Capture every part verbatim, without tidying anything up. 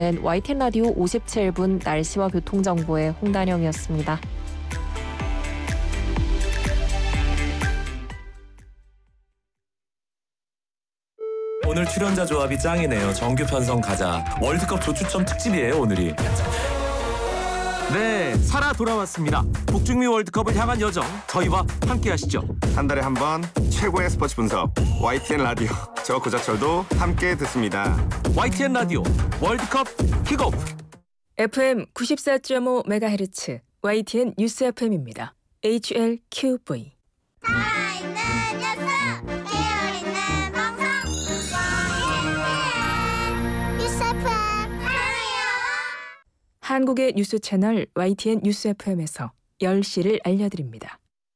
와이티엔 라디오 오십칠 분 날씨와 교통정보의 홍단영이었습니다. 오늘 출연자 조합이 짱이네요. 정규 편성 가자. 월드컵 조추첨 특집이에요, 오늘이. 네, 살아 돌아왔습니다. 북중미 월드컵을 향한 여정, 저희와 함께 하시죠. 한 달에 한 번 최고의 스포츠 분석, 와이티엔 라디오. 저 고자철도 함께 듣습니다. 와이티엔 라디오 월드컵 킥오프. 에프엠 구십사 점 오 메가헤르츠 와이티엔 뉴스 에프엠입니다. 에이치엘큐브이. 살아있는 녀석, 깨어있는 방송, 와이티엔 뉴스 에프엠 사랑해요. 한국의 뉴스 채널 와이티엔 뉴스 에프엠에서 열 시를 알려드립니다.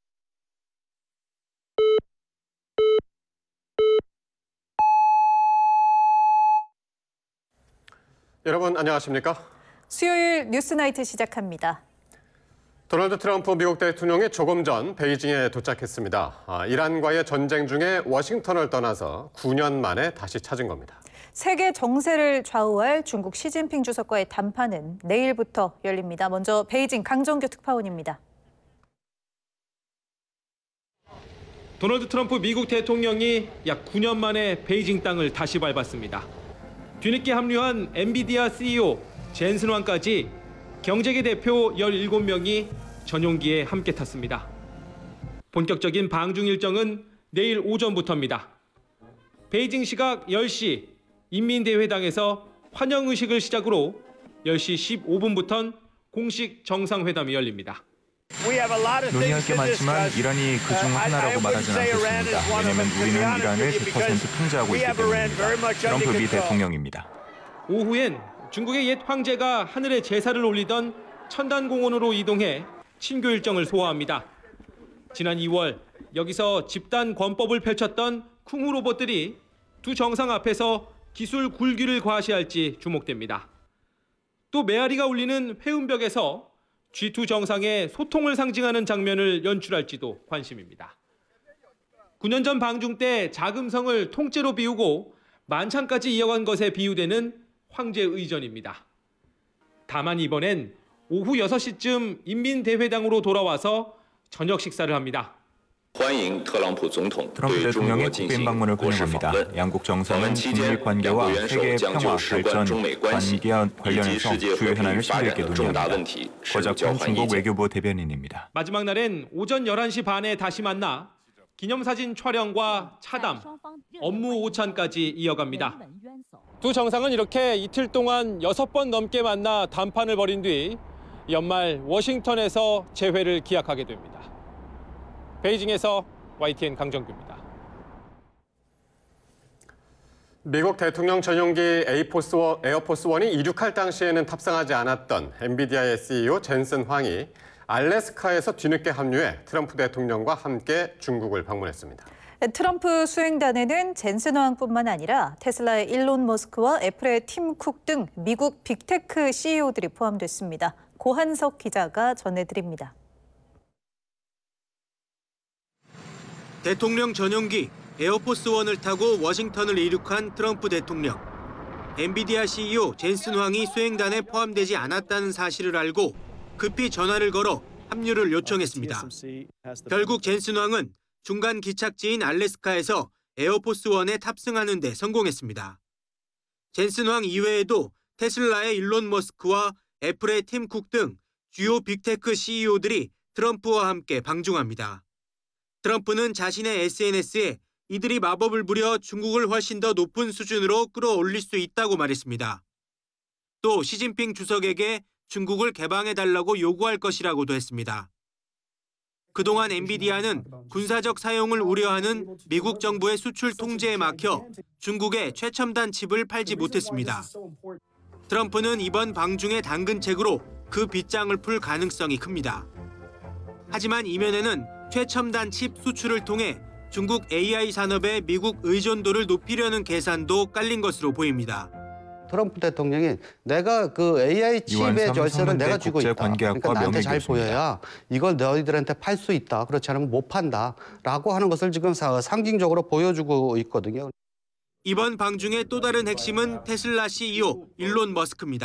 여러분 안녕하십니까? 수요일 뉴스나이트 시작합니다. 도널드 트럼프 미국 대통령이 조금 전 베이징에 도착했습니다. 아, 이란과의 전쟁 중에 워싱턴을 떠나서 구 년 만에 다시 찾은 겁니다. 세계 정세를 좌우할 중국 시진핑 주석과의 담판은 내일부터 열립니다. 먼저 베이징 강정규 특파원입니다. 도널드 트럼프 미국 대통령이 약 구 년 만에 베이징 땅을 다시 밟았습니다. 뒤늦게 합류한 엔비디아 씨이오 젠슨 황까지 경제계 대표 열일곱 명이 전용기에 함께 탔습니다. 본격적인 방중 일정은 내일 오전부터입니다. 베이징 시각 열 시 인민대회당에서 환영의식을 시작으로 열 시 십오 분부터는 공식 정상회담이 열립니다. 논의할 게 많지만 이란이 그중 하나라고 말하진 않겠습니다. 왜냐하면 우리는 이란을 백 퍼센트 통제하고 있기 때문입니다. 트럼프 미 대통령입니다. 오후엔 중국의 옛 황제가 하늘에 제사를 올리던 천단공원으로 이동해 친교 일정을 소화합니다. 지난 이월 여기서 집단 권법을 펼쳤던 쿵후 로봇들이 두 정상 앞에서 기술 굴기를 과시할지 주목됩니다. 또 메아리가 울리는 회음벽에서 지 투 정상의 소통을 상징하는 장면을 연출할지도 관심입니다. 구 년 전 방중 때 자금성을 통째로 비우고 만찬까지 이어간 것에 비유되는 황제 의전입니다. 다만 이번엔 오후 여섯 시쯤 인민대회당으로 돌아와서 저녁 식사를 합니다. 트럼프 대통령의 국빈 방문을 환영합니다. 양국 정상은 북미 관계와 세계의 평화, 발전, 관계와 관련해서 주요 현안을 심도있게 논의합니다. 거작훈 중국 외교부 대변인입니다. 마지막 날엔 오전 열한 시 반에 다시 만나 기념사진 촬영과 차담, 업무 오찬까지 이어갑니다. 두 정상은 이렇게 이틀 동안 여섯 번 넘게 만나 담판을 벌인 뒤 연말 워싱턴에서 재회를 기약하게 됩니다. 베이징에서 와이티엔 강정규입니다. 미국 대통령 전용기 에이포스 원, 에어포스 원이 이륙할 당시에는 탑승하지 않았던 엔비디아의 씨이오 젠슨 황이 알래스카에서 뒤늦게 합류해 트럼프 대통령과 함께 중국을 방문했습니다. 트럼프 수행단에는 젠슨 황뿐만 아니라 테슬라의 일론 머스크와 애플의 팀 쿡 등 미국 빅테크 씨이오들이 포함됐습니다. 고한석 기자가 전해드립니다. 대통령 전용기 에어포스 원을 타고 워싱턴을 이륙한 트럼프 대통령. 엔비디아 씨이오 젠슨 황이 수행단에 포함되지 않았다는 사실을 알고 급히 전화를 걸어 합류를 요청했습니다. 결국 젠슨 황은 중간 기착지인 알래스카에서 에어포스 원에 탑승하는 데 성공했습니다. 젠슨 황 이외에도 테슬라의 일론 머스크와 애플의 팀 쿡 등 주요 빅테크 씨이오들이 트럼프와 함께 방중합니다. 트럼프는 자신의 에스엔에스에 이들이 마법을 부려 중국을 훨씬 더 높은 수준으로 끌어올릴 수 있다고 말했습니다. 또 시진핑 주석에게 중국을 개방해달라고 요구할 것이라고도 했습니다. 그동안 엔비디아는 군사적 사용을 우려하는 미국 정부의 수출 통제에 막혀 중국에 최첨단 칩을 팔지 못했습니다. 트럼프는 이번 방중의 당근책으로 그 빗장을 풀 가능성이 큽니다. 하지만 이면에는 최첨단 칩 수출을 통해 중국 에이아이 산업의 미국 의존도를 높이려는 계산도 깔린 것으로 보입니다. 트럼프 대통령이 내가 그 에이아이 칩의 열쇠는 내가 쥐고 있다. 그러니까 나한테 잘 보여야 이걸 너희들한테 팔 수 있다. 그렇지 않으면 못 판다라고 하는 것을 지금 상징적으로 보여주고 있거든요. 이번 방중의 또 다른 핵심은 테슬라 씨이오 일론 머스크입니다.